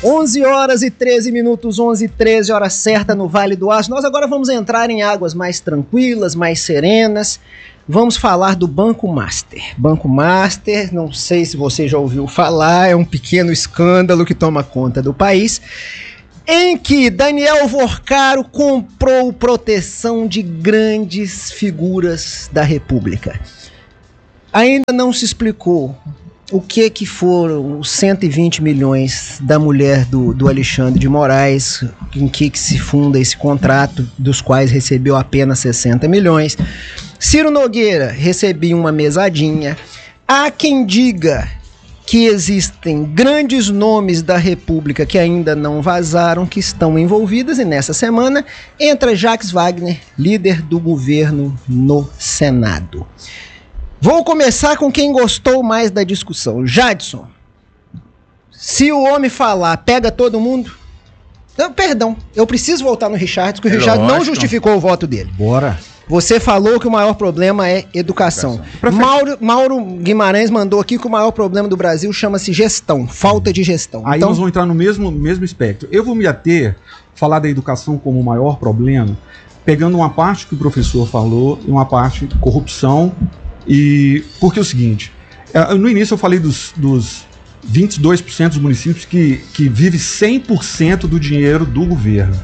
11 horas e 13 minutos, 11 e 13, hora certa no Vale do Aço. Nós agora vamos entrar em águas mais tranquilas, mais serenas. Vamos falar do Banco Master. Banco Master, não sei se você já ouviu falar, é um pequeno escândalo que toma conta do país, em que Daniel Vorcaro comprou proteção de grandes figuras da República. Ainda não se explicou o que foram os 120 milhões da mulher do Alexandre de Moraes, em que se funda esse contrato, dos quais recebeu apenas 60 milhões. Ciro Nogueira recebia uma mesadinha. Há quem diga que existem grandes nomes da República que ainda não vazaram, que estão envolvidas, e nessa semana entra Jacques Wagner, líder do governo no Senado. Vou começar com quem gostou mais da discussão. Jadson, se o homem falar, pega todo mundo? Não, perdão, eu preciso voltar no Richard, porque o Richard não justificou o voto dele. Bora. Você falou que o maior problema é educação. Mauro Guimarães mandou aqui que o maior problema do Brasil chama-se gestão, falta de gestão. Aí então, nós vamos entrar no mesmo espectro. Eu vou me ater, falar da educação como o maior problema, pegando uma parte que o professor falou e uma parte de corrupção. E porque é o seguinte, no início eu falei dos 22% dos municípios que vive 100% do dinheiro do governo.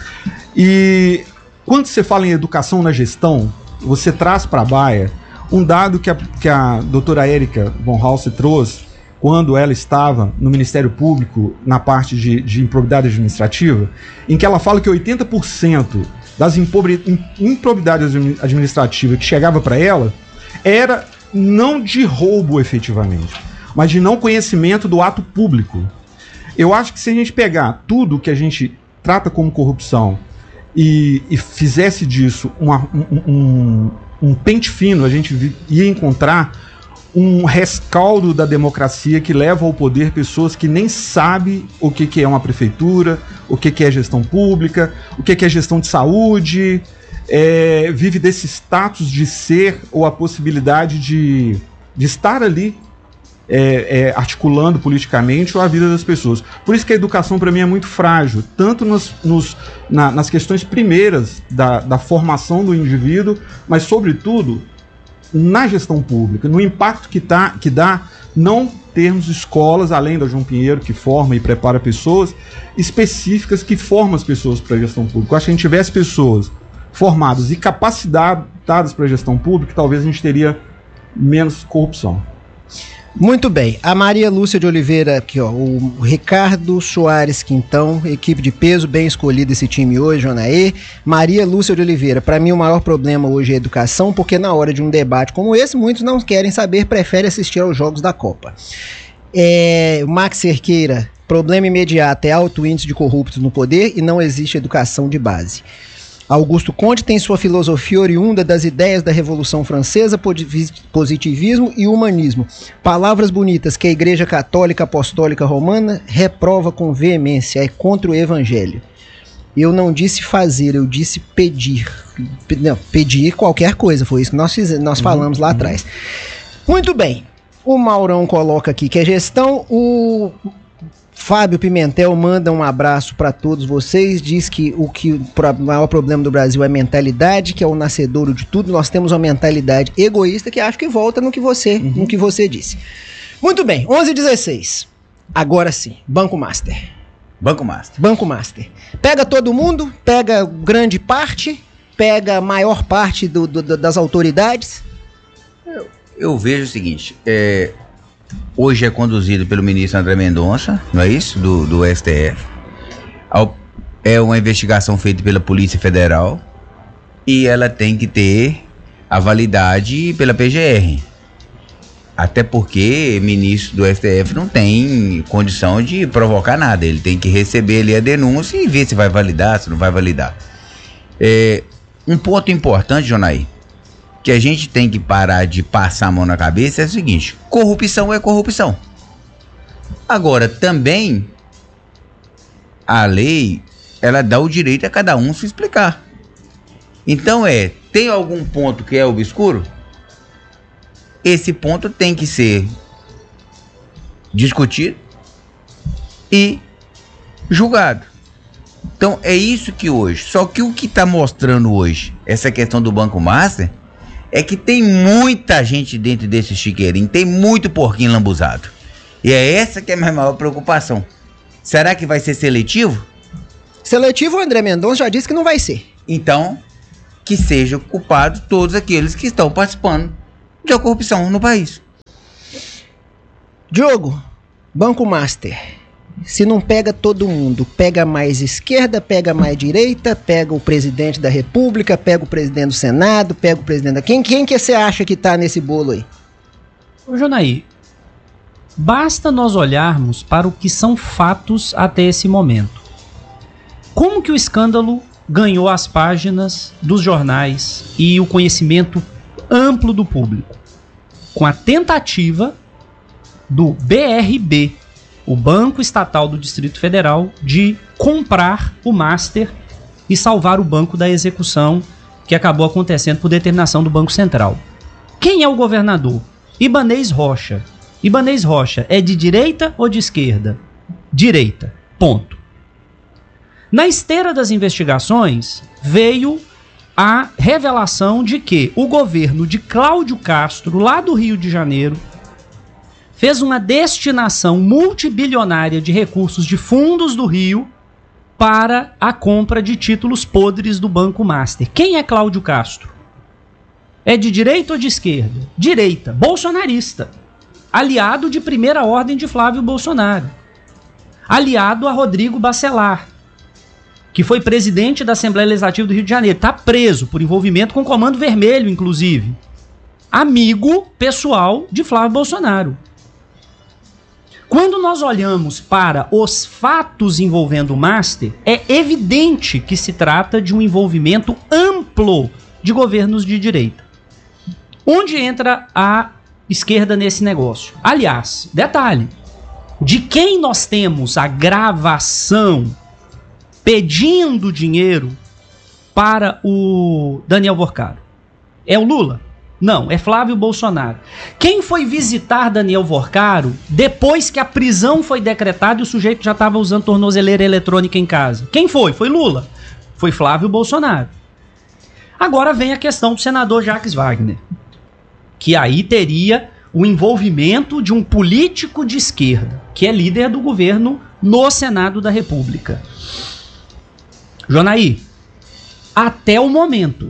E quando você fala em educação na gestão, você traz para a baia um dado que a doutora Érica von Hausse trouxe quando ela estava no Ministério Público na parte de improbidade administrativa, em que ela fala que 80% das improbidades administrativas que chegava para ela era não de roubo efetivamente, mas de não conhecimento do ato público. Eu acho que se a gente pegar tudo que a gente trata como corrupção e fizesse disso um pente fino, a gente ia encontrar um rescaldo da democracia que leva ao poder pessoas que nem sabem o que é uma prefeitura, o que é gestão pública, o que é gestão de saúde, vive desse status de ser ou a possibilidade de estar ali articulando politicamente a vida das pessoas. Por isso que a educação para mim é muito frágil, tanto nas questões primeiras da formação do indivíduo, mas sobretudo na gestão pública, no impacto que dá não termos escolas, além da João Pinheiro, que forma e prepara pessoas específicas que formam as pessoas para a gestão pública. Eu acho que a gente tivesse pessoas formadas e capacitadas para a gestão pública, talvez a gente teria menos corrupção. Muito bem, a Maria Lúcia de Oliveira aqui, ó, o Ricardo Soares Quintão, equipe de peso, bem escolhido esse time hoje, Jonaê. Maria Lúcia de Oliveira, para mim o maior problema hoje é a educação, porque na hora de um debate como esse, muitos não querem saber, preferem assistir aos jogos da Copa. Max Cerqueira, problema imediato é alto índice de corruptos no poder e não existe educação de base. Augusto Conte tem sua filosofia oriunda das ideias da Revolução Francesa, positivismo e humanismo. Palavras bonitas que a Igreja Católica Apostólica Romana reprova com veemência, é contra o Evangelho. Eu não disse fazer, eu disse pedir. Não, pedir qualquer coisa, foi isso que nós falamos lá atrás. Muito bem, o Maurão coloca aqui que é gestão, o Fábio Pimentel manda um abraço para todos vocês, diz que o maior problema do Brasil é mentalidade, que é o nascedouro de tudo. Nós temos uma mentalidade egoísta que acho que volta no que você disse. Muito bem, 11h16. Agora sim, Banco Master. Banco Master. Banco Master. Pega todo mundo, pega grande parte, pega a maior parte das autoridades. Eu vejo o seguinte, hoje é conduzido pelo ministro André Mendonça, não é isso? Do STF. É uma investigação feita pela Polícia Federal e ela tem que ter a validade pela PGR. Até porque ministro do STF não tem condição de provocar nada. Ele tem que receber ali a denúncia e ver se vai validar, se não vai validar. Um ponto importante, Jonaí, que a gente tem que parar de passar a mão na cabeça é o seguinte: corrupção é corrupção. Agora, também, a lei, ela dá o direito a cada um se explicar. Então tem algum ponto que é obscuro? Esse ponto tem que ser discutido e julgado. Então é isso que hoje, só que o que está mostrando hoje, essa questão do Banco Master, é que tem muita gente dentro desse chiqueirinho, tem muito porquinho lambuzado. E é essa que é a minha maior preocupação. Será que vai ser seletivo? Seletivo, o André Mendonça já disse que não vai ser. Então, que sejam culpados todos aqueles que estão participando da corrupção no país. Diogo, Banco Master, se não pega todo mundo, pega mais esquerda, pega mais direita, pega o presidente da República, pega o presidente do Senado, pega o presidente da... Quem que você acha que tá nesse bolo aí? Ô, Jonaí, basta nós olharmos para o que são fatos até esse momento. Como que o escândalo ganhou as páginas dos jornais e o conhecimento amplo do público? Com a tentativa do BRB, o Banco Estatal do Distrito Federal, de comprar o Master e salvar o banco da execução que acabou acontecendo por determinação do Banco Central. Quem é o governador? Ibanez Rocha. Ibanez Rocha é de direita ou de esquerda? Direita. Ponto. Na esteira das investigações, veio a revelação de que o governo de Cláudio Castro, lá do Rio de Janeiro, fez uma destinação multibilionária de recursos de fundos do Rio para a compra de títulos podres do Banco Master. Quem é Cláudio Castro? É de direita ou de esquerda? Direita, bolsonarista. Aliado de primeira ordem de Flávio Bolsonaro. Aliado a Rodrigo Bacelar, que foi presidente da Assembleia Legislativa do Rio de Janeiro. Está preso por envolvimento com o Comando Vermelho, inclusive. Amigo pessoal de Flávio Bolsonaro. Quando nós olhamos para os fatos envolvendo o Master, é evidente que se trata de um envolvimento amplo de governos de direita. Onde entra a esquerda nesse negócio? Aliás, detalhe, de quem nós temos a gravação pedindo dinheiro para o Daniel Vorcaro? É o Lula? Não, é Flávio Bolsonaro. Quem foi visitar Daniel Vorcaro depois que a prisão foi decretada e o sujeito já estava usando tornozeleira eletrônica em casa? Quem foi? Foi Lula. Foi Flávio Bolsonaro. Agora vem a questão do senador Jacques Wagner, que aí teria o envolvimento de um político de esquerda, que é líder do governo no Senado da República. Jonaí, até o momento,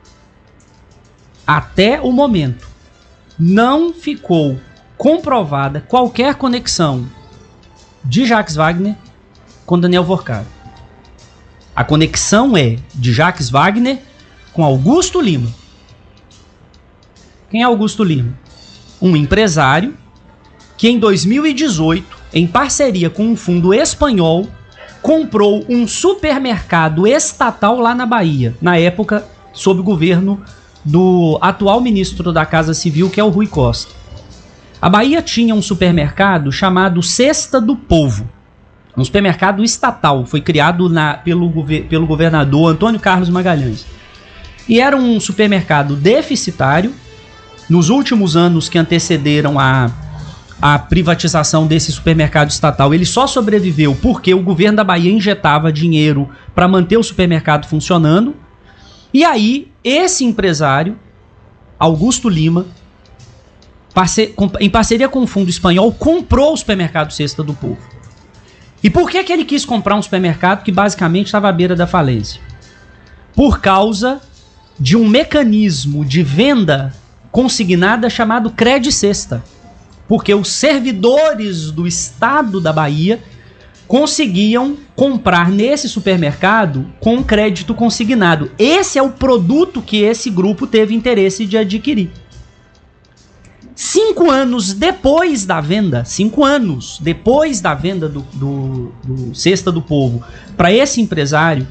não ficou comprovada qualquer conexão de Jacques Wagner com Daniel Vorcaro. A conexão é de Jacques Wagner com Augusto Lima. Quem é Augusto Lima? Um empresário que em 2018, em parceria com um fundo espanhol, comprou um supermercado estatal lá na Bahia, na época sob o governo do atual ministro da Casa Civil, que é o Rui Costa. A Bahia tinha um supermercado chamado Cesta do Povo, um supermercado estatal, foi criado pelo governador Antônio Carlos Magalhães. E era um supermercado deficitário. Nos últimos anos que antecederam a privatização desse supermercado estatal, ele só sobreviveu porque o governo da Bahia injetava dinheiro para manter o supermercado funcionando. E aí, esse empresário, Augusto Lima, em parceria com o fundo espanhol, comprou o supermercado Cesta do Povo. E por que ele quis comprar um supermercado que basicamente estava à beira da falência? Por causa de um mecanismo de venda consignada chamado Credicesta. Porque os servidores do estado da Bahia conseguiam comprar nesse supermercado com crédito consignado. Esse é o produto que esse grupo teve interesse de adquirir. 5 anos depois da venda, do Cesta do Povo para esse empresário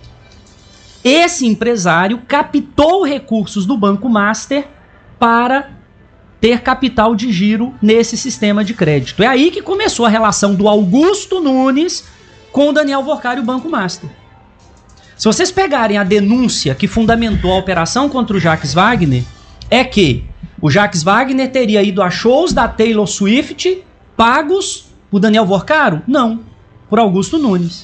captou recursos do Banco Master para ter capital de giro nesse sistema de crédito. É aí que começou a relação do Augusto Nunes com o Daniel Vorcaro e o Banco Master. Se vocês pegarem a denúncia que fundamentou a operação contra o Jacques Wagner, é que o Jacques Wagner teria ido a shows da Taylor Swift pagos por Daniel Vorcaro? Não. por Augusto Nunes.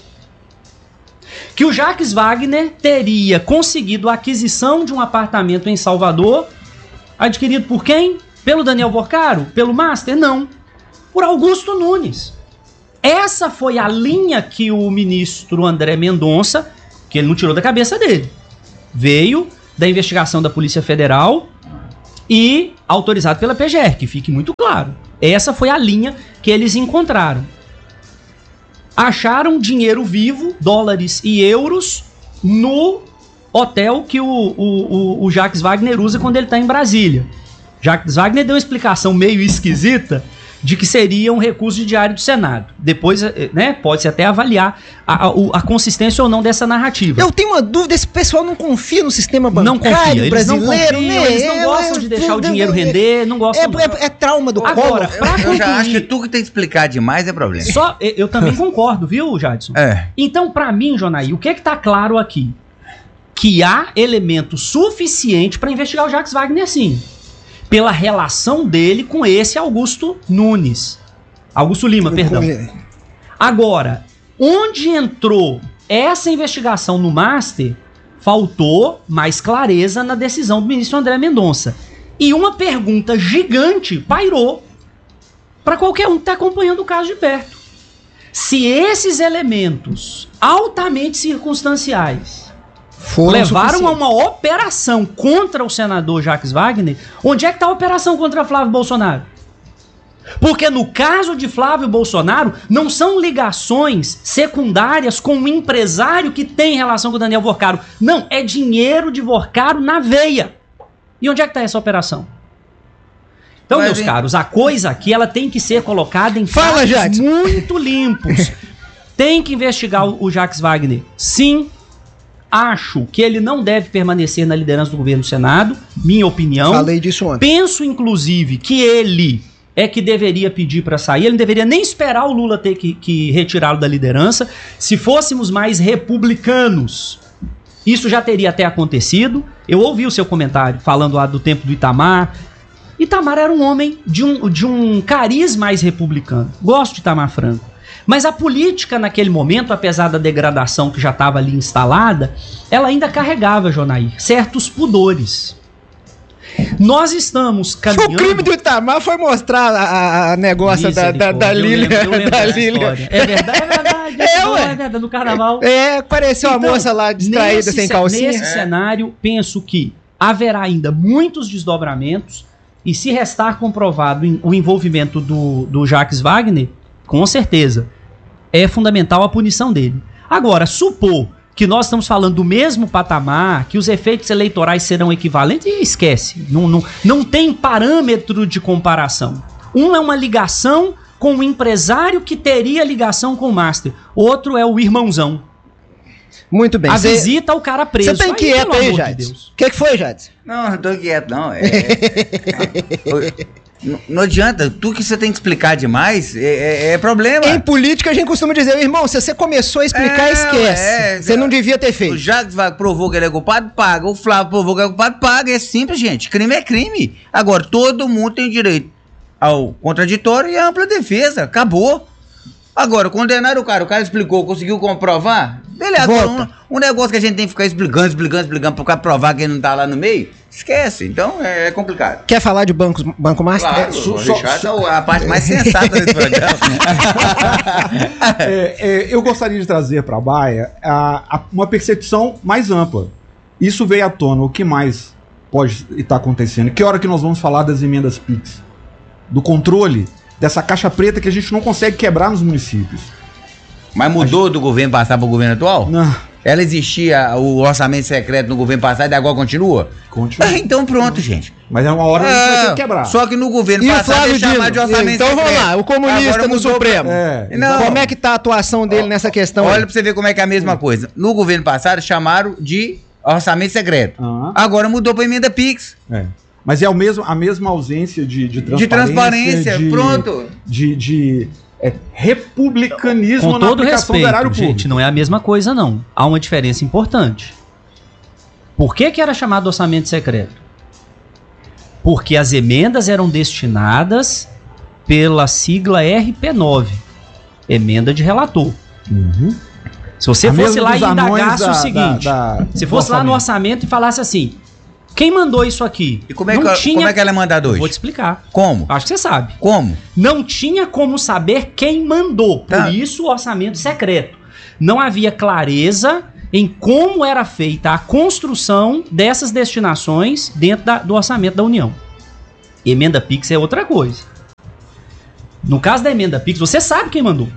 Que o Jacques Wagner teria conseguido a aquisição de um apartamento em Salvador, adquirido por quem? Pelo Daniel Porcaro? Pelo Master? Não. Por Augusto Nunes. Essa foi a linha que o ministro André Mendonça, que ele não tirou da cabeça dele, veio da investigação da Polícia Federal e autorizado pela PGR, que fique muito claro. Essa foi a linha que eles encontraram. Acharam dinheiro vivo, dólares e euros, no hotel que o Jacques Wagner usa quando ele está em Brasília. Jacques Wagner deu uma explicação meio esquisita de que seria um recurso de diário do Senado. Depois, né, pode-se até avaliar a consistência ou não dessa narrativa. Eu tenho uma dúvida, esse pessoal não confia no sistema não bancário confia, brasileiro, eles não confiam, né? Eles não gostam de deixar o dinheiro render, não gostam. É trauma do Agora, Collor. pra Eu concluir, já acho que tu que tem que explicar demais é problema. só, eu também concordo, viu, Jadson? É. Então, pra mim, Jonaí, o que tá claro aqui? Que há elemento suficiente pra investigar o Jacques Wagner, sim. Pela relação dele com esse Augusto Nunes. Augusto Lima, perdão. Agora, onde entrou essa investigação no Master, faltou mais clareza na decisão do ministro André Mendonça. E uma pergunta gigante pairou para qualquer um que está acompanhando o caso de perto. Se esses elementos altamente circunstanciais levaram a uma operação contra o senador Jacques Wagner, onde é que está a operação contra Flávio Bolsonaro? Porque no caso de Flávio Bolsonaro, não são ligações secundárias com um empresário que tem relação com o Daniel Porcaro. Não, é dinheiro de Porcaro na veia. E onde é que está essa operação? Então, meus caros, a coisa aqui ela tem que ser colocada em fatos muito limpos. Tem que investigar o Jacques Wagner. Sim, acho que ele não deve permanecer na liderança do governo do Senado, minha opinião. Falei disso ontem. Penso, inclusive, que ele é que deveria pedir para sair, ele não deveria nem esperar o Lula ter que retirá-lo da liderança. Se fôssemos mais republicanos, isso já teria até acontecido. Eu ouvi o seu comentário falando lá do tempo do Itamar. Itamar era um homem de um cariz mais republicano. Gosto de Itamar Franco. Mas a política naquele momento, apesar da degradação que já estava ali instalada, ela ainda carregava, Jonair, certos pudores. Nós estamos caminhando... O crime do Itamar foi mostrar a negócio da Lília. É verdade. É verdade, no carnaval. Apareceu então, a moça lá distraída, sem calcinha. Nesse cenário, penso que haverá ainda muitos desdobramentos e se restar comprovado o envolvimento do Jacques Wagner, com certeza, é fundamental a punição dele. Agora, supor que nós estamos falando do mesmo patamar, que os efeitos eleitorais serão equivalentes, e esquece. Não tem parâmetro de comparação. Um é uma ligação com o empresário que teria ligação com o Master. Outro é o irmãozão. Muito bem. A visita ao cara preso. Você tá inquieto aí, Jades? O que foi, Jades? Não tô inquieto, não. Não adianta, tu que você tem que explicar demais, é problema. Em política a gente costuma dizer, irmão, se você começou a explicar, esquece. Você não devia ter feito. O Jacques provou que ele é culpado, paga. O Flávio provou que é culpado, paga. É simples, gente. Crime é crime. Agora, todo mundo tem direito ao contraditório e à ampla defesa. Acabou. Agora, condenaram o cara explicou, conseguiu comprovar? Beleza, agora um negócio que a gente tem que ficar explicando pro cara provar que ele não tá lá no meio, esquece. Então é complicado. Quer falar de Banco Master? Claro, a parte mais sensata desse programa. Eu gostaria de trazer para a Baia uma percepção mais ampla. Isso veio à tona. O que mais pode estar acontecendo? Que hora que nós vamos falar das emendas PIX? Do controle dessa caixa preta que a gente não consegue quebrar nos municípios. Mas mudou do governo passado para o governo atual? Não. Ela existia, o orçamento secreto no governo passado e agora continua? Continua. Então pronto, gente. Mas é uma hora que a gente vai ter que quebrar. Só que no governo passado é chamado de orçamento então secreto. Então vamos lá, o comunista no Supremo. Como é que tá a atuação dele nessa questão? Olha pra você ver como é que é a mesma coisa. No governo passado chamaram de orçamento secreto. Agora mudou pra emenda PIX. Mas é a mesma ausência de transparência. De transparência, pronto. De republicanismo com na todo aplicação respeito, do erário público. Gente, não é a mesma coisa, não. Há uma diferença importante. Por que era chamado orçamento secreto? Porque as emendas eram destinadas pela sigla RP9, emenda de relator. Se você fosse lá e indagasse o seguinte, se fosse lá no orçamento e falasse assim, quem mandou isso aqui? E como é que ela é mandada hoje? Vou te explicar. Como? Acho que você sabe. Como? Não tinha como saber quem mandou, Tá. por isso o orçamento secreto. Não havia clareza em como era feita a construção dessas destinações dentro do orçamento da União. Emenda Pix é outra coisa. No caso da emenda Pix, você sabe quem mandou.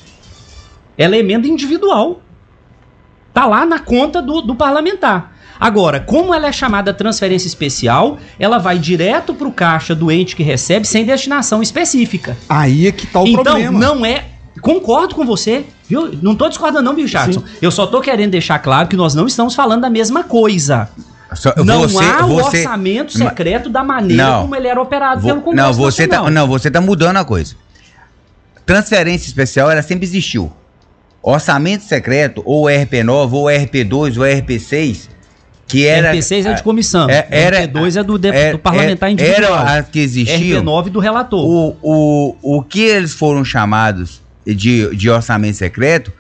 Ela é emenda individual. Tá lá na conta do parlamentar. Agora, como ela é chamada transferência especial, ela vai direto pro caixa do ente que recebe sem destinação específica. Aí é que tá o problema. Então, não é... Concordo com você, viu? Não tô discordando não, viu, Jackson? Eu só tô querendo deixar claro que nós não estamos falando da mesma coisa. Não há o orçamento secreto da maneira como ele era operado pelo Congresso Nacional. Você tá mudando a coisa. Transferência especial, ela sempre existiu. Orçamento secreto, ou RP9, ou RP2, ou RP6, que era... RP6 é de comissão, RP2 é do parlamentar individual. Era a que existia. RP9 do relator. O que eles foram chamados de orçamento secreto,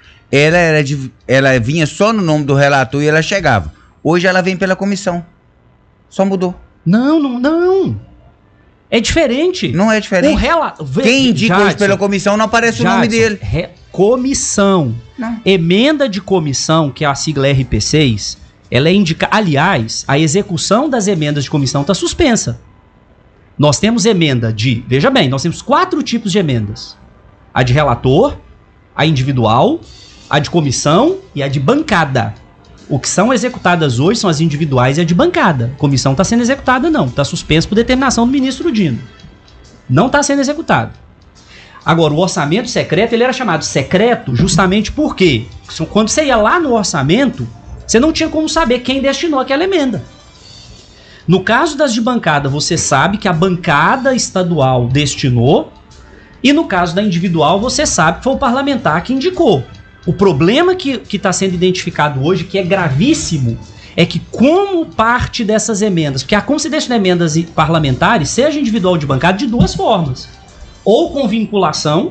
ela vinha só no nome do relator e ela chegava. Hoje ela vem pela comissão. Só mudou. Não. É diferente. Não é diferente. Quem indica hoje pela comissão não aparece o nome dele. Comissão. Não. Emenda de comissão, que é a sigla RP6, ela é indicada. Aliás, a execução das emendas de comissão está suspensa. Nós temos emenda de... Veja bem, nós temos 4 tipos de emendas. A de relator, a individual, a de comissão e a de bancada. O que são executadas hoje são as individuais e a de bancada. Comissão está sendo executada não. Está suspenso por determinação do ministro Dino. Não está sendo executado. Agora, o orçamento secreto, ele era chamado secreto justamente porque quando você ia lá no orçamento, você não tinha como saber quem destinou aquela emenda. No caso das de bancada, você sabe que a bancada estadual destinou, e no caso da individual, você sabe que foi o parlamentar que indicou. O problema que está sendo identificado hoje, que é gravíssimo, é que como parte dessas emendas, porque a concedência de emendas parlamentares, seja individual ou de bancada, de 2 formas. Ou com vinculação,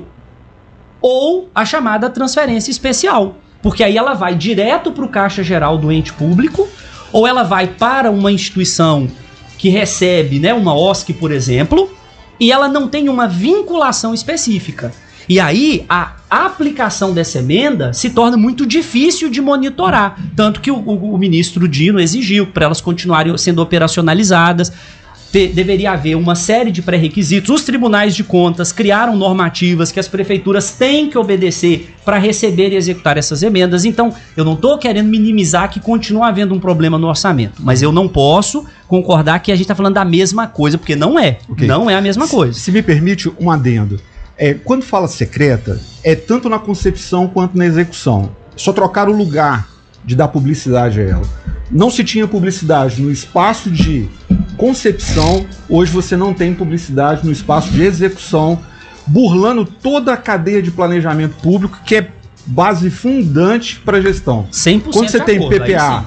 ou a chamada transferência especial. Porque aí ela vai direto para o caixa geral do ente público, ou ela vai para uma instituição que recebe, né, uma OSC, por exemplo, e ela não tem uma vinculação específica. E aí, a aplicação dessa emenda se torna muito difícil de monitorar. Tanto que o ministro Dino exigiu para elas continuarem sendo operacionalizadas. Deveria haver uma série de pré-requisitos. Os tribunais de contas criaram normativas que as prefeituras têm que obedecer para receber e executar essas emendas. Então, eu não estou querendo minimizar que continua havendo um problema no orçamento. Mas eu não posso concordar que a gente está falando da mesma coisa, porque não é. Okay. Não é a mesma coisa. Se me permite um adendo. Quando fala secreta, é tanto na concepção quanto na execução. Só trocar o lugar de dar publicidade a ela. Não se tinha publicidade no espaço de concepção, hoje você não tem publicidade no espaço de execução, burlando toda a cadeia de planejamento público, que é base fundante para a gestão. 100% Quando você tem PPA,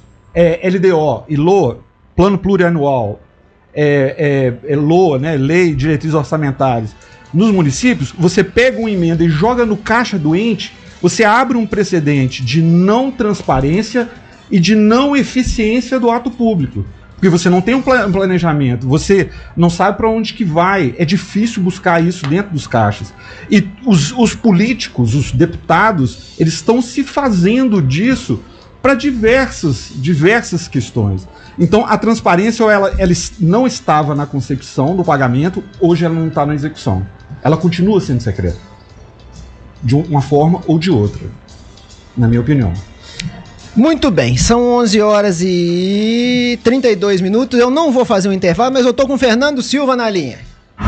LDO e LOA, Plano Plurianual, LOA, né, Lei de Diretrizes Orçamentárias, nos municípios, você pega uma emenda e joga no caixa do ente, você abre um precedente de não transparência e de não eficiência do ato público. Porque você não tem um planejamento, você não sabe para onde que vai, é difícil buscar isso dentro dos caixas. E os políticos, os deputados, eles estão se fazendo disso para diversas questões. Então a transparência, ela não estava na concepção do pagamento, hoje ela não está na execução. Ela continua sendo secreta, de uma forma ou de outra, na minha opinião. Muito bem, são 11 horas e 32 minutos. Eu não vou fazer um intervalo, mas eu tô com o Fernando Silva na linha.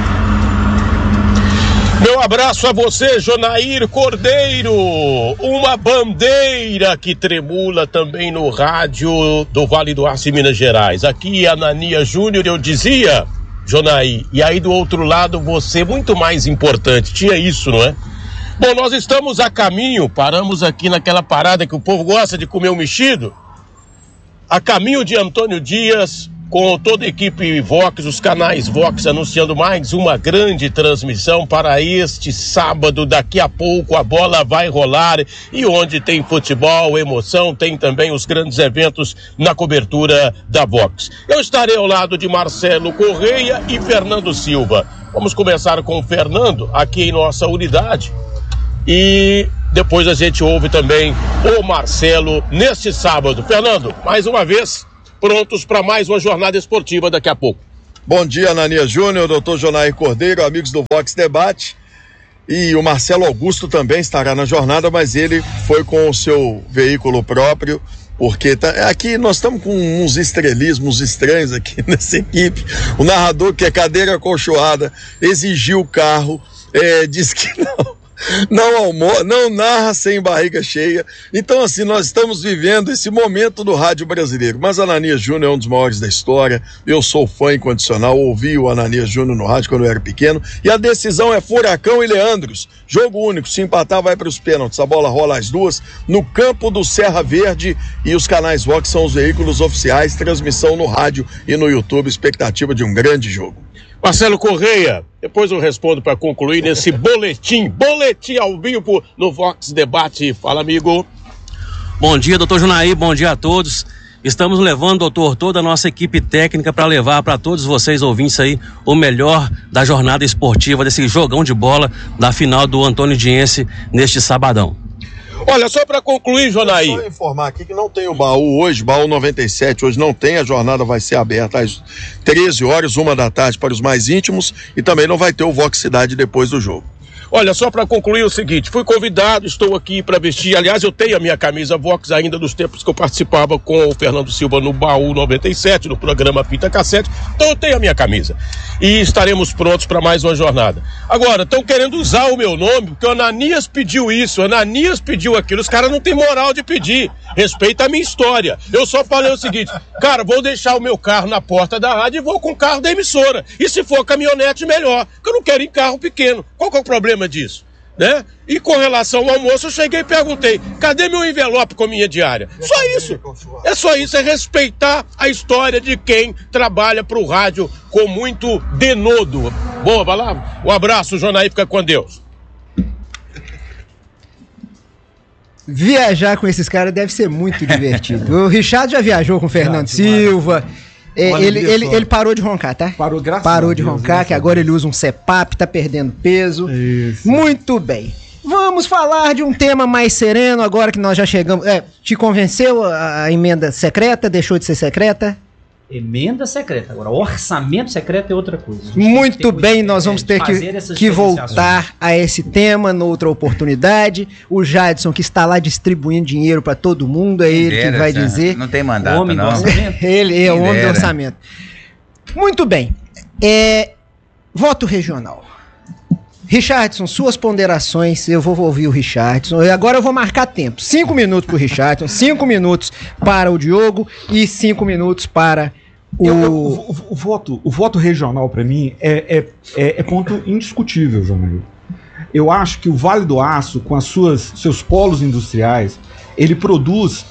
Meu abraço a você, Jonair Cordeiro. Uma bandeira que tremula também no rádio do Vale do Aço, em Minas Gerais. Aqui, Anania Júnior, eu dizia, Jonair, e aí do outro lado você muito mais importante. Tinha isso, não é? Bom, nós estamos a caminho, paramos aqui naquela parada que o povo gosta de comer o mexido, a caminho de Antônio Dias, com toda a equipe Vox, os canais Vox, anunciando mais uma grande transmissão para este sábado. Daqui a pouco a bola vai rolar, e onde tem futebol, emoção, tem também os grandes eventos na cobertura da Vox. Eu estarei ao lado de Marcelo Correia e Fernando Silva. Vamos começar com o Fernando, aqui em nossa unidade, e depois a gente ouve também o Marcelo neste sábado. Fernando, mais uma vez, prontos para mais uma jornada esportiva daqui a pouco. Bom dia, Ananias Júnior, doutor Jonair Cordeiro, amigos do Vox Debate. E o Marcelo Augusto também estará na jornada, mas ele foi com o seu veículo próprio, porque aqui nós estamos com uns estrelismos estranhos aqui nessa equipe. O narrador, que é cadeira acolchoada, exigiu o carro, disse que não narra sem barriga cheia. Então, assim, nós estamos vivendo esse momento do rádio brasileiro. Mas Ananias Júnior é um dos maiores da história. Eu sou fã incondicional, ouvi o Ananias Júnior no rádio quando eu era pequeno. E a decisão é Furacão e Leandros. Jogo único, se empatar vai para os pênaltis. A bola rola as duas no campo do Serra Verde, e os canais Vox são os veículos oficiais. Transmissão no rádio e no YouTube. Expectativa de um grande jogo. Marcelo Correia, depois eu respondo para concluir nesse boletim ao vivo no Vox Debate. Fala, amigo. Bom dia, doutor Jonair, bom dia a todos. Estamos levando, doutor, toda a nossa equipe técnica para levar para todos vocês ouvintes aí o melhor da jornada esportiva, desse jogão de bola da final do Antonidiense neste sabadão. Olha, só para concluir, Jonair. Só informar aqui que não tem o baú hoje, baú 97, hoje não tem, a jornada vai ser aberta às 13 horas, 1 da tarde para os mais íntimos, e também não vai ter o Vox Cidade depois do jogo. Olha, só para concluir o seguinte, fui convidado, estou aqui para vestir, aliás, eu tenho a minha camisa Vox ainda dos tempos que eu participava com o Fernando Silva no Baú 97, no programa Fita Cassete, então eu tenho a minha camisa. E estaremos prontos para mais uma jornada. Agora, estão querendo usar o meu nome, porque o Ananias pediu isso, o Ananias pediu aquilo, os caras não têm moral de pedir, respeita a minha história. Eu só falei o seguinte, cara, vou deixar o meu carro na porta da rádio e vou com o carro da emissora. E se for caminhonete, melhor, porque eu não quero ir em carro pequeno. Qual que é o problema disso, né? E com relação ao almoço, eu cheguei e perguntei, cadê meu envelope com a minha diária? Só isso, é só isso, é respeitar a história de quem trabalha pro rádio com muito denodo. Boa palavra? Um abraço, Jonaí, fica com Deus. Viajar com esses caras deve ser muito divertido. O Richard já viajou com o Fernando Silva. Ele parou de roncar, tá? Parou de roncar, que agora ele usa um CPAP, tá perdendo peso. Isso. Muito bem. Vamos falar de um tema mais sereno agora que nós já chegamos. Te convenceu a emenda secreta? Deixou de ser secreta? Emenda secreta. Agora, orçamento secreto é outra coisa. Muito bem, nós vamos ter que voltar a esse tema noutra oportunidade. O Jadson, que está lá distribuindo dinheiro para todo mundo, é ele que vai dizer. Não tem mandato, o homem do orçamento. Ele é o homem do orçamento. Muito bem. Voto regional. Richardson, suas ponderações, eu vou ouvir o Richardson. Agora eu vou marcar tempo. 5 minutos para o Richardson, 5 minutos para o Diogo e 5 minutos para o voto regional, para mim, é ponto indiscutível, João. Eu acho que o Vale do Aço, com seus polos industriais, ele produz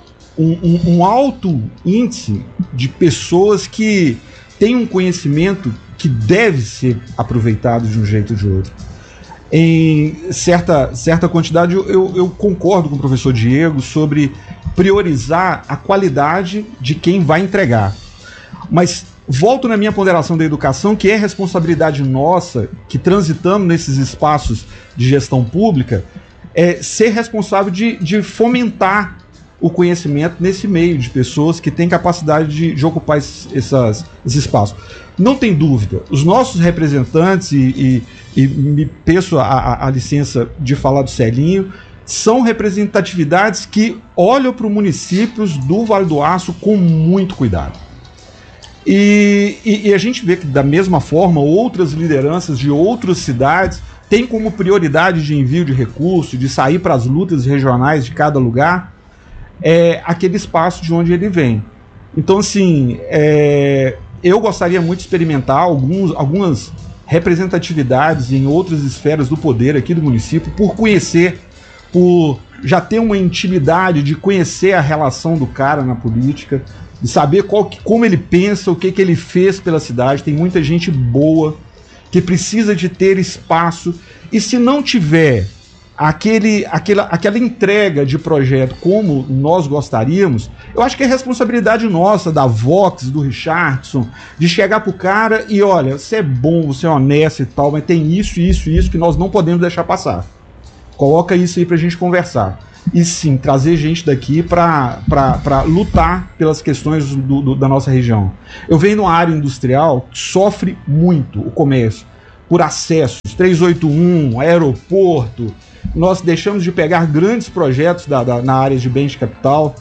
um alto índice de pessoas que têm um conhecimento que deve ser aproveitado de um jeito ou de outro. Em certa quantidade, eu concordo com o professor Diego sobre priorizar a qualidade de quem vai entregar. Mas volto na minha ponderação da educação, que é responsabilidade nossa, que transitamos nesses espaços de gestão pública, ser responsável de fomentar o conhecimento nesse meio de pessoas que têm capacidade de ocupar esses espaços. Não tem dúvida, os nossos representantes, e me peço a licença de falar do Celinho, são representatividades que olham para os municípios do Vale do Aço com muito cuidado. E a gente vê que, da mesma forma, outras lideranças de outras cidades têm como prioridade de envio de recursos, de sair para as lutas regionais de cada lugar, aquele espaço de onde ele vem. Então, assim, eu gostaria muito de experimentar algumas representatividades em outras esferas do poder aqui do município, por conhecer, por já ter uma intimidade de conhecer a relação do cara na política, de saber como ele pensa, o que ele fez pela cidade. Tem muita gente boa que precisa de ter espaço, e se não tiver aquela entrega de projeto como nós gostaríamos, eu acho que é responsabilidade nossa, da Vox, do Richardson, de chegar pro cara e, olha, você é bom, você é honesto e tal, mas tem isso que nós não podemos deixar passar. Coloca isso aí pra gente conversar. E sim, trazer gente daqui para lutar pelas questões da nossa região. Eu venho numa área industrial que sofre muito o comércio, por acessos, 381, aeroporto. Nós deixamos de pegar grandes projetos na área de bens de capital,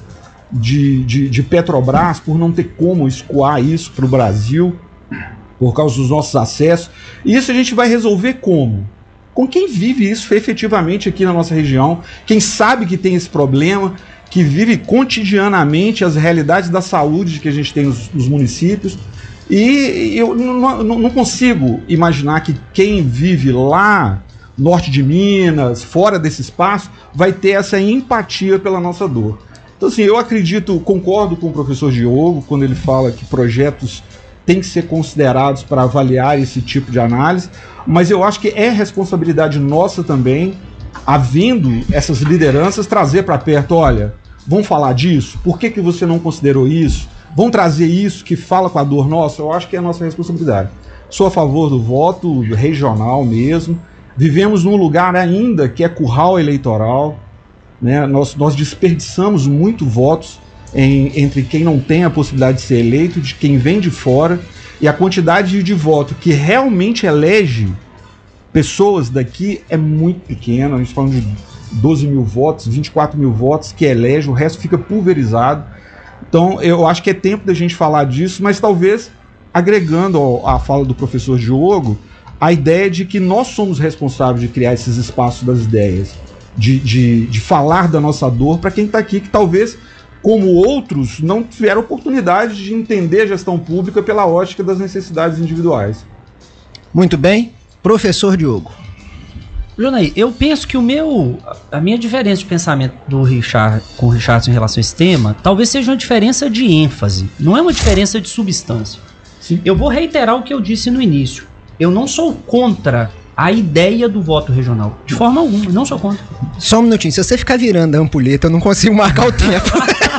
de Petrobras, por não ter como escoar isso para o Brasil, por causa dos nossos acessos. E isso a gente vai resolver como? Com quem vive isso efetivamente aqui na nossa região, quem sabe que tem esse problema, que vive cotidianamente as realidades da saúde que a gente tem nos municípios. E eu não consigo imaginar que quem vive lá, norte de Minas, fora desse espaço, vai ter essa empatia pela nossa dor. Então, assim, eu concordo com o professor Diogo quando ele fala que projetos têm que ser considerados para avaliar esse tipo de análise, mas eu acho que é responsabilidade nossa também, havendo essas lideranças, trazer para perto, olha, vamos falar disso? Por que você não considerou isso? Vamos trazer isso que fala com a dor nossa? Eu acho que é a nossa responsabilidade. Sou a favor do voto regional mesmo. Vivemos num lugar ainda que é curral eleitoral, né? Nós desperdiçamos muito votos entre quem não tem a possibilidade de ser eleito, de quem vem de fora, e a quantidade de voto que realmente elege pessoas daqui é muito pequena. A gente está falando de 12 mil votos, 24 mil votos que elege, o resto fica pulverizado. Então eu acho que é tempo da gente falar disso, mas talvez agregando à fala do professor Diogo, a ideia de que nós somos responsáveis de criar esses espaços das ideias, de falar da nossa dor para quem está aqui, que talvez, como outros, não tiveram oportunidade de entender a gestão pública pela ótica das necessidades individuais. Muito bem. Professor Diogo. Jonaí, eu penso que a minha diferença de pensamento com o Richardson em relação a esse tema, talvez seja uma diferença de ênfase, não é uma diferença de substância. Sim. Eu vou reiterar o que eu disse no início. Eu não sou contra a ideia do voto regional. De forma alguma, não sou contra. Só um minutinho, se você ficar virando a ampulheta, eu não consigo marcar o tempo.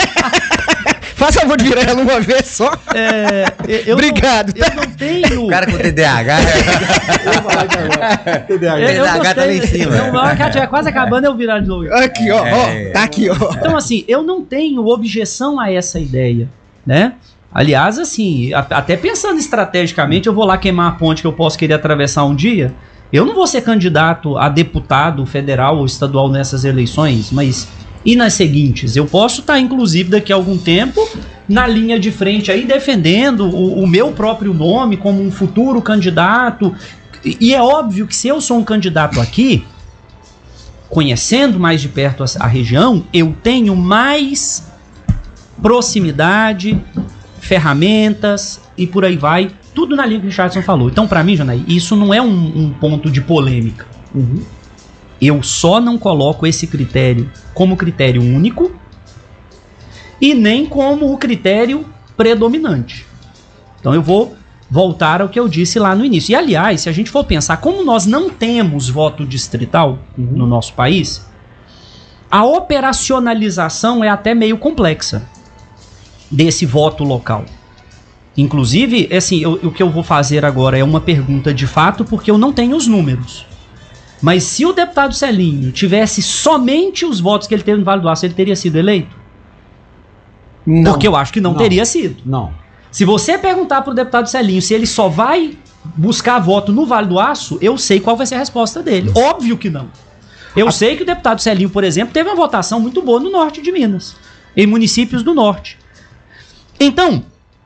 Faz favor de virar ela uma vez só. Obrigado. Eu não tenho... O cara com TDAH... TDAH tá lá em cima. Na hora que ela estiver quase acabando, eu virar de novo. Aqui, ó. Tá aqui, ó. Então, assim, eu não tenho objeção a essa ideia, né? Aliás, assim, até pensando estrategicamente, eu vou lá queimar a ponte que eu posso querer atravessar um dia. Eu não vou ser candidato a deputado federal ou estadual nessas eleições, mas... E nas seguintes? Eu posso estar, inclusive, daqui a algum tempo, na linha de frente aí, defendendo o meu próprio nome como um futuro candidato. E é óbvio que se eu sou um candidato aqui, conhecendo mais de perto a região, eu tenho mais proximidade, ferramentas e por aí vai. Tudo na linha que o Richardson falou. Então, para mim, Janaí, isso não é um ponto de polêmica. Uhum. Eu só não coloco esse critério como critério único e nem como o critério predominante. Então eu vou voltar ao que eu disse lá no início. E aliás, se a gente for pensar como nós não temos voto distrital no nosso país, a operacionalização é até meio complexa desse voto local. Inclusive, assim, o que eu vou fazer agora é uma pergunta de fato, porque eu não tenho os números. Mas se o deputado Celinho tivesse somente os votos que ele teve no Vale do Aço, ele teria sido eleito? Não. Porque eu acho que não teria sido. Não. Se você perguntar para o deputado Celinho se ele só vai buscar voto no Vale do Aço, eu sei qual vai ser a resposta dele. Óbvio que não. Eu sei que o deputado Celinho, por exemplo, teve uma votação muito boa no norte de Minas, em municípios do norte. Então,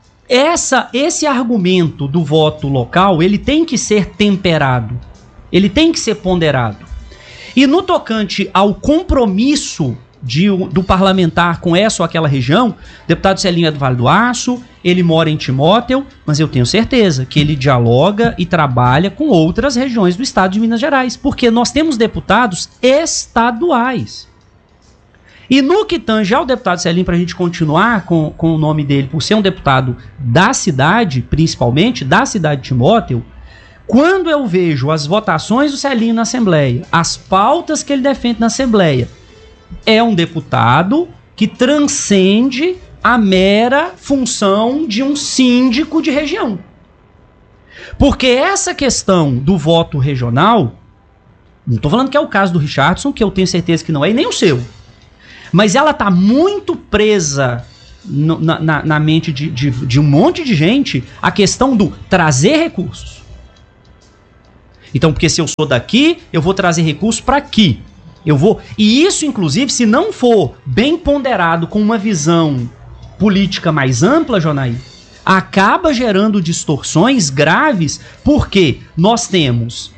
esse argumento do voto local, ele tem que ser temperado. Ele tem que ser ponderado. E no tocante ao compromisso do parlamentar com essa ou aquela região, o deputado Celinho é do Vale do Aço, ele mora em Timóteo, mas eu tenho certeza que ele dialoga e trabalha com outras regiões do estado de Minas Gerais, porque nós temos deputados estaduais. E no que tange ao deputado Celinho, para a gente continuar com o nome dele, por ser um deputado da cidade, principalmente da cidade de Timóteo, quando eu vejo as votações do Celinho na Assembleia, as pautas que ele defende na Assembleia, é um deputado que transcende a mera função de um síndico de região. Porque essa questão do voto regional, não estou falando que é o caso do Richardson, que eu tenho certeza que não é, e nem o seu, mas ela está muito presa na mente de um monte de gente, a questão do trazer recursos. Então, porque se eu sou daqui, eu vou trazer recursos para aqui. E isso, inclusive, se não for bem ponderado com uma visão política mais ampla, Jonaí, acaba gerando distorções graves, porque nós temos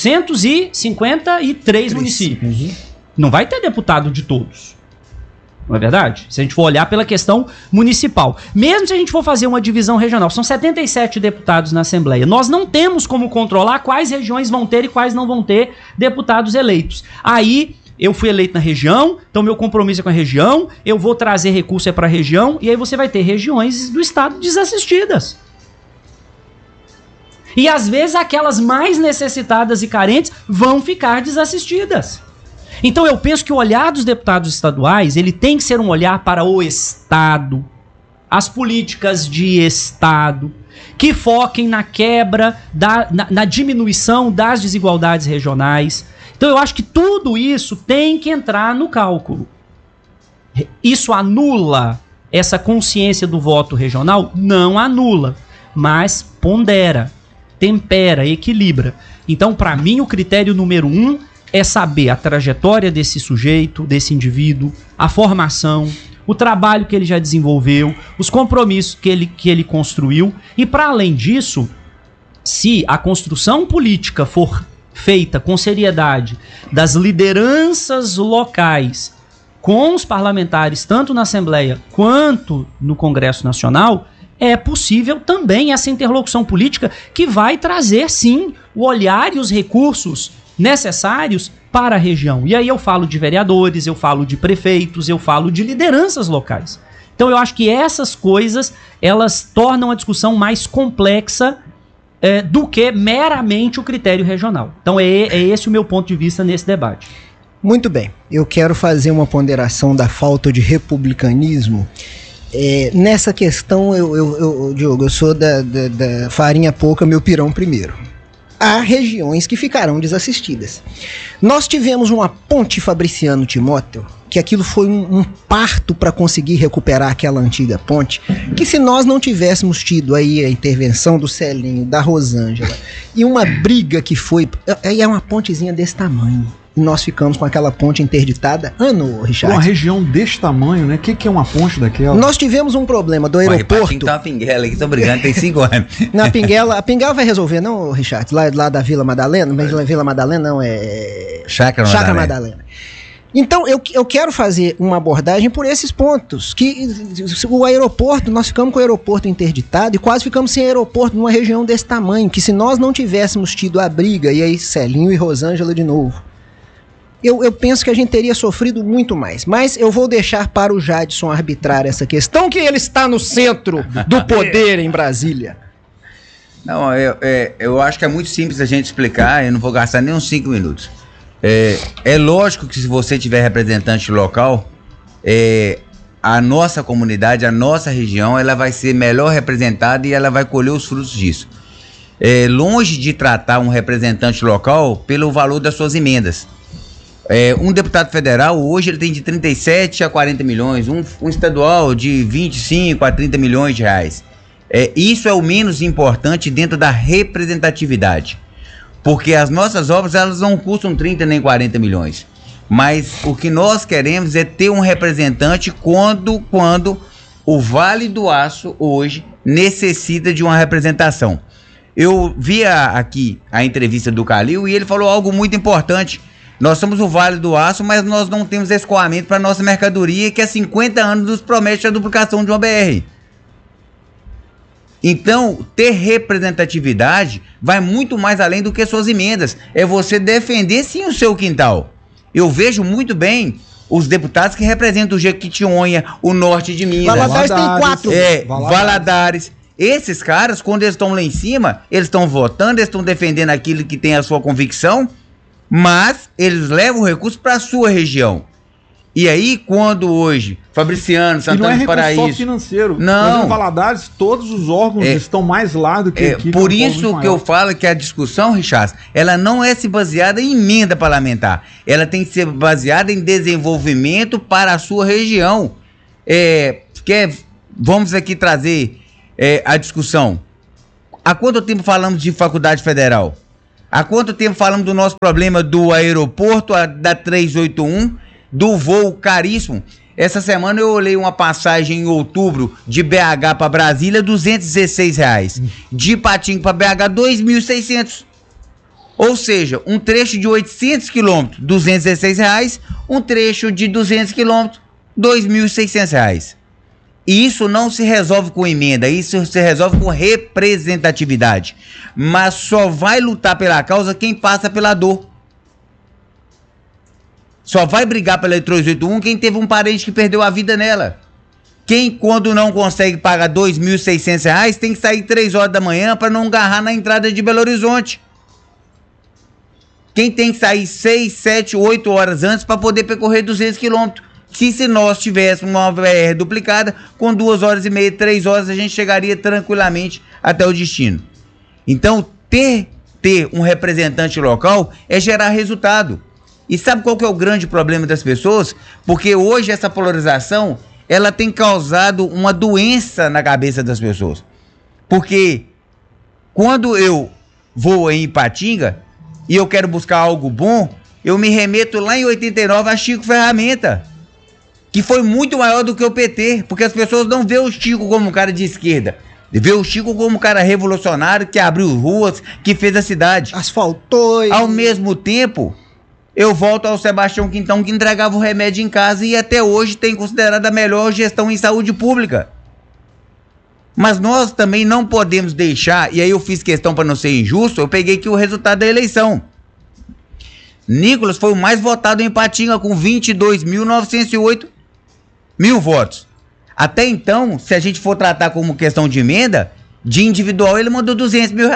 853 municípios. Não vai ter deputado de todos. Não é verdade? Se a gente for olhar pela questão municipal. Mesmo se a gente for fazer uma divisão regional, são 77 deputados na Assembleia. Nós não temos como controlar quais regiões vão ter e quais não vão ter deputados eleitos. Aí, eu fui eleito na região, então meu compromisso é com a região, eu vou trazer recurso para a região, e aí você vai ter regiões do estado desassistidas. E às vezes aquelas mais necessitadas e carentes vão ficar desassistidas. Então eu penso que o olhar dos deputados estaduais, ele tem que ser um olhar para o Estado, as políticas de Estado, que foquem na quebra, na diminuição das desigualdades regionais. Então eu acho que tudo isso tem que entrar no cálculo. Isso anula essa consciência do voto regional? Não anula, mas pondera, tempera, equilibra. Então, para mim, o critério número 1 é saber a trajetória desse sujeito, desse indivíduo, a formação, o trabalho que ele já desenvolveu, os compromissos que ele construiu. E, para além disso, se a construção política for feita com seriedade das lideranças locais com os parlamentares, tanto na Assembleia quanto no Congresso Nacional, é possível também essa interlocução política que vai trazer, sim, o olhar e os recursos necessários para a região. E aí eu falo de vereadores, eu falo de prefeitos, eu falo de lideranças locais. Então eu acho que essas coisas, elas tornam a discussão mais complexa do que meramente o critério regional. Então é esse o meu ponto de vista nesse debate. Muito bem, eu quero fazer uma ponderação da falta de republicanismo. Nessa questão, Diogo, eu sou da farinha pouca, meu pirão primeiro. Há regiões que ficarão desassistidas. Nós tivemos uma ponte Fabriciano Timóteo, que aquilo foi um parto para conseguir recuperar aquela antiga ponte, que se nós não tivéssemos tido aí a intervenção do Celinho, da Rosângela, e uma briga que foi... É uma pontezinha desse tamanho. E nós ficamos com aquela ponte interditada Richard. Uma região desse tamanho, né? O que é uma ponte daquela? Nós tivemos um problema do aeroporto. Tá a Pinguela aqui, tô brigando, tem 5 anos. A Pinguela vai resolver, não, Richard? Lá da Vila Madalena? Mas Vila Madalena não, é... Chácara Madalena. Então, eu quero fazer uma abordagem por esses pontos. Que o aeroporto, nós ficamos com o aeroporto interditado e quase ficamos sem aeroporto numa região desse tamanho, que se nós não tivéssemos tido a briga, e aí Celinho e Rosângela de novo, eu penso que a gente teria sofrido muito mais. Mas eu vou deixar para o Jadson arbitrar essa questão, que ele está no centro do poder em Brasília. Não, eu acho que é muito simples a gente explicar, eu não vou gastar nem uns 5 minutos. É lógico que se você tiver representante local, a nossa comunidade, a nossa região, ela vai ser melhor representada e ela vai colher os frutos disso. Longe de tratar um representante local pelo valor das suas emendas. Um deputado federal, hoje ele tem de 37 a 40 milhões, um estadual de 25 a 30 milhões de reais. Isso é o menos importante dentro da representatividade, porque as nossas obras elas não custam 30 nem 40 milhões, mas o que nós queremos é ter um representante quando o Vale do Aço hoje necessita de uma representação. Eu vi aqui a entrevista do Calil e ele falou algo muito importante. Nós somos o Vale do Aço, mas nós não temos escoamento para nossa mercadoria, que há 50 anos nos promete a duplicação de uma BR. Então, ter representatividade vai muito mais além do que suas emendas. É você defender sim o seu quintal. Eu vejo muito bem os deputados que representam o Jequitinhonha, o norte de Minas. Valadares tem 4. Valadares. Esses caras, quando eles estão lá em cima, eles estão votando, eles estão defendendo aquilo que tem a sua convicção, mas eles levam o recurso para a sua região. E aí, quando hoje, Fabriciano, Santana do Paraíso... não é recurso financeiro. Não. Em Valadares, todos os órgãos estão mais lá do que aqui. Por isso que eu falo que a discussão, Richard, ela não é se baseada em emenda parlamentar. Ela tem que ser baseada em desenvolvimento para a sua região. Vamos aqui trazer a discussão. Há quanto tempo falamos de faculdade federal? Há quanto tempo falamos do nosso problema do aeroporto, da 381, do voo caríssimo? Essa semana eu olhei uma passagem em outubro de BH para Brasília, R$216. De Patinga para BH, R$2.600. Ou seja, um trecho de 800 quilômetros, R$216. Um trecho de 200 quilômetros, R$2.600. E isso não se resolve com emenda, isso se resolve com representatividade. Mas só vai lutar pela causa quem passa pela dor. Só vai brigar pela 381 quem teve um parente que perdeu a vida nela. Quem, quando não consegue pagar R$2.600, tem que sair 3 horas da manhã para não agarrar na entrada de Belo Horizonte. Quem tem que sair 6, 7, 8 horas antes para poder percorrer 200 quilômetros. Se nós tivéssemos uma BR duplicada, com 2 horas e meia, 3 horas, a gente chegaria tranquilamente até o destino. Então, ter um representante local é gerar resultado. E sabe qual que é o grande problema das pessoas? Porque hoje essa polarização, ela tem causado uma doença na cabeça das pessoas. Porque quando eu vou em Ipatinga e eu quero buscar algo bom, eu me remeto lá em 89 a Chico Ferramenta, que foi muito maior do que o PT, porque as pessoas não veem o Chico como um cara de esquerda, vê o Chico como um cara revolucionário, que abriu ruas, que fez a cidade. Asfaltou. Ao mesmo tempo, eu volto ao Sebastião Quintão, que entregava o remédio em casa e até hoje tem considerado a melhor gestão em saúde pública. Mas nós também não podemos deixar, e aí eu fiz questão para não ser injusto, eu peguei aqui o resultado da eleição. Nicolas foi o mais votado em Ipatinga, com 22.908 votos. Até então, se a gente for tratar como questão de emenda, de individual ele mandou R$200 mil.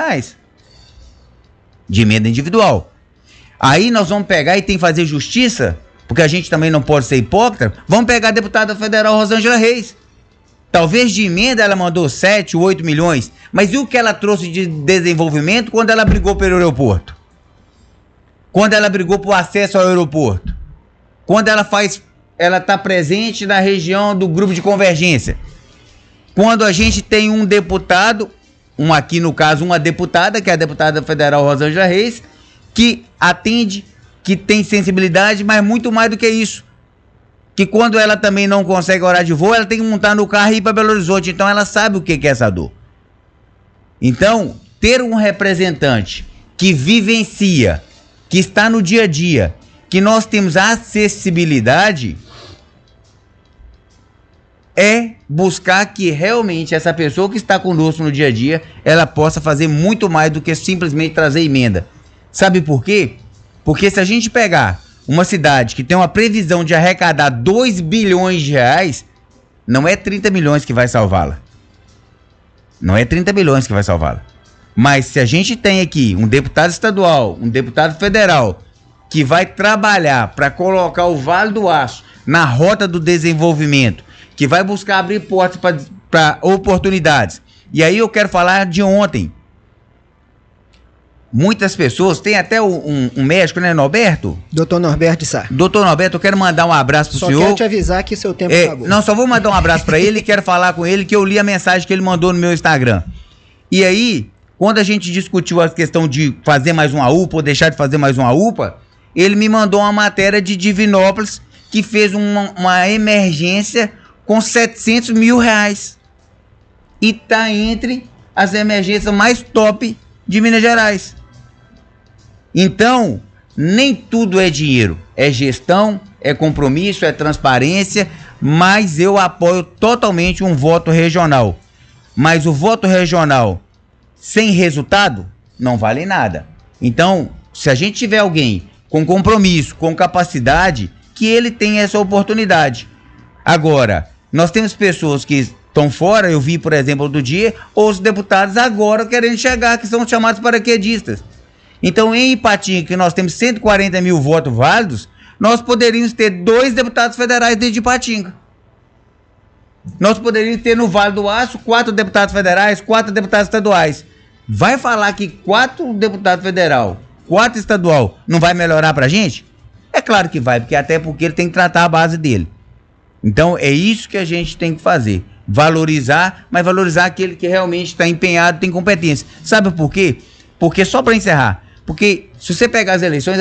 De emenda individual. Aí nós vamos pegar e tem que fazer justiça, porque a gente também não pode ser hipócrita. Vamos pegar a deputada federal Rosângela Reis. Talvez de emenda ela mandou 7, 8 milhões. Mas e o que ela trouxe de desenvolvimento quando ela brigou pelo aeroporto? Quando ela brigou por acesso ao aeroporto? Quando ela está presente na região do grupo de convergência? Quando a gente tem um deputado, aqui no caso uma deputada, que é a deputada federal Rosângela Reis, que atende, que tem sensibilidade, mas muito mais do que isso. Que quando ela também não consegue horário de voo, ela tem que montar no carro e ir para Belo Horizonte. Então ela sabe o que é essa dor. Então, ter um representante que vivencia, que está no dia a dia, que nós temos acessibilidade, é buscar que realmente essa pessoa que está conosco no dia a dia, ela possa fazer muito mais do que simplesmente trazer emenda. Sabe por quê? Porque se a gente pegar uma cidade que tem uma previsão de arrecadar 2 bilhões de reais, não é 30 milhões que vai salvá-la. Não é 30 milhões que vai salvá-la. Mas se a gente tem aqui um deputado estadual, um deputado federal, que vai trabalhar para colocar o Vale do Aço na rota do desenvolvimento, que vai buscar abrir portas para oportunidades. E aí eu quero falar de ontem. Muitas pessoas, tem até um médico, né, Norberto? Doutor Norberto de Sá. Doutor Norberto, eu quero mandar um abraço pro senhor. Só quero te avisar que seu tempo acabou. Não, só vou mandar um abraço para ele e quero falar com ele, que eu li a mensagem que ele mandou no meu Instagram. E aí, quando a gente discutiu a questão de fazer mais uma UPA ou deixar de fazer mais uma UPA, ele me mandou uma matéria de Divinópolis que fez uma emergência com R$700 mil. E tá entre as emergências mais top de Minas Gerais. Então, nem tudo é dinheiro, é gestão, é compromisso, é transparência, mas eu apoio totalmente um voto regional. Mas o voto regional sem resultado não vale nada. Então, se a gente tiver alguém com compromisso, com capacidade, que ele tenha essa oportunidade. Agora, nós temos pessoas que estão fora, eu vi, por exemplo, do dia, os deputados agora querendo chegar, que são chamados paraquedistas. Então, em Ipatinga, que nós temos 140 mil votos válidos, nós poderíamos ter 2 deputados federais dentro de Ipatinga. Nós poderíamos ter no Vale do Aço 4 deputados federais, 4 deputados estaduais. Vai falar que 4 deputados federal, 4 estadual, não vai melhorar pra gente? É claro que vai, até porque ele tem que tratar a base dele. Então é isso que a gente tem que fazer. Valorizar, mas valorizar aquele que realmente está empenhado, tem competência. Sabe por quê? Porque, só para encerrar, porque se você pegar as eleições,